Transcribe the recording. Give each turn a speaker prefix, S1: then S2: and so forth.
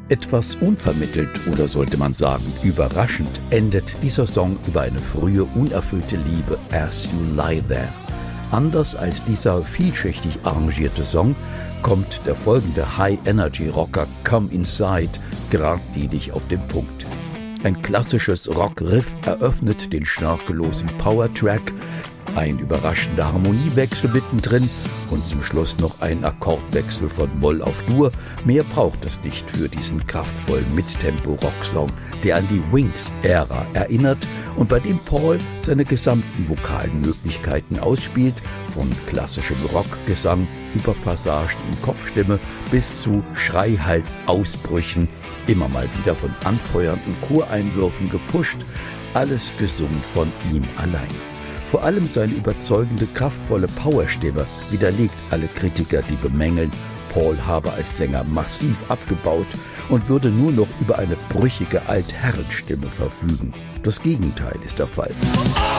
S1: Etwas unvermittelt oder sollte man sagen überraschend endet dieser Song über eine frühe unerfüllte Liebe, As You Lie There. Anders als dieser vielschichtig arrangierte Song kommt der folgende High-Energy-Rocker Come Inside geradlinig auf den Punkt. Ein klassisches Rock-Riff eröffnet den schnörkellosen Power-Track, ein überraschender Harmoniewechsel mittendrin und zum Schluss noch ein Akkordwechsel von Moll auf Dur. Mehr braucht es nicht für diesen kraftvollen Mittempo-Rocksong, der an die Wings-Ära erinnert und bei dem Paul seine gesamten vokalen Möglichkeiten ausspielt, von klassischem Rockgesang über Passagen in Kopfstimme bis zu Schreihalsausbrüchen, immer mal wieder von anfeuernden Choreinwürfen gepusht, alles gesungen von ihm allein. Vor allem seine überzeugende, kraftvolle Powerstimme widerlegt alle Kritiker, die bemängeln, Paul habe als Sänger massiv abgebaut und würde nur noch über eine brüchige Altherrenstimme verfügen. Das Gegenteil ist der Fall.